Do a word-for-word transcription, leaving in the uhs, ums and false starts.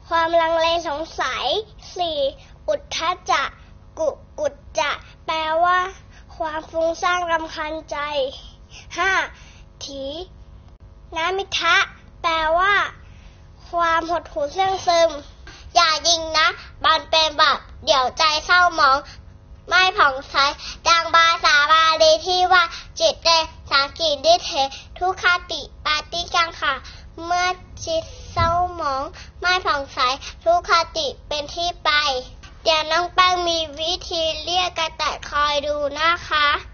ความลังเลสงสัย สี่ อุทธัจจะ กุกุจจะ แปลว่าความฟุ้งซ่านรำคาญใจ ห้า ถีนมิทะ แปลว่าความหดหู่เสื่องซึมอย่ายิงนะมันเป็นบาปเดี๋ยวใจเศร้าหมองไม่ผ่องใสดังภาษาบาลีที่ว่าจิตเตสังกิริเถทุกขติปาติกังค่ะเมื่อจิตเศร้าหมองไม่ผ่องใสทุกขติเป็นที่ไปเดี๋ยวน้องแป้งมีวิธีเรียกกระต่ายคอยดูนะคะ